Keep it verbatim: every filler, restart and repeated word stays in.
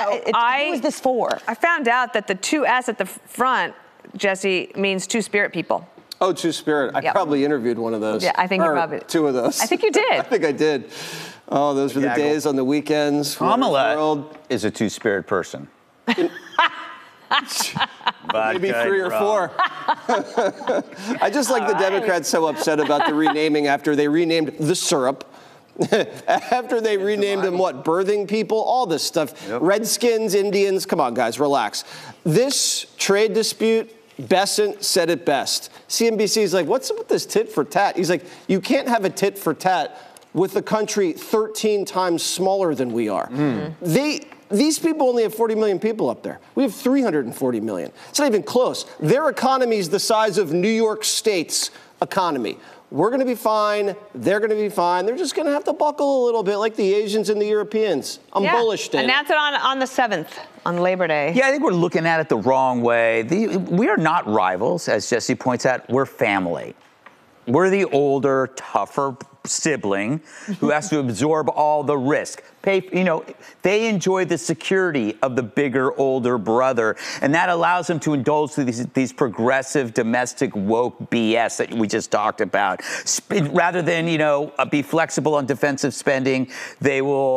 So it, I, who is this for? I found out that the two S at the front, Jesse, means two spirit people. Oh, Two Spirit. I Yep. probably interviewed one of those. Yeah, I think you Or probably two of those. I think you did. I think I did. Oh, those were the Gaggle. days on the weekends. Kamala World. is a two-spirit person. Maybe three or four. I just like the Democrats so upset about the renaming after they renamed the syrup. After they renamed them, what, birthing people, all this stuff. Yep. Redskins, Indians, come on, guys, relax. This trade dispute, Bessent said it best. C N B C is like, what's up with this tit for tat? He's like, you can't have a tit for tat with a country thirteen times smaller than we are. Mm. They... These people only have forty million people up there. We have three hundred forty million. It's not even close. Their economy is the size of New York State's economy. We're going to be fine. They're going to be fine. They're just going to have to buckle a little bit like the Asians and the Europeans. I'm yeah. bullish, Dana. Announce it on, on the seventh, on Labor Day. Yeah, I think we're looking at it the wrong way. The, we are not rivals, as Jesse points out. We're family. We're the older, tougher sibling who has to absorb all the risk. Pay, you know, they enjoy the security of the bigger, older brother, and that allows them to indulge these, these progressive, domestic, woke B S that we just talked about. Rather than, you know, be flexible on defensive spending, they will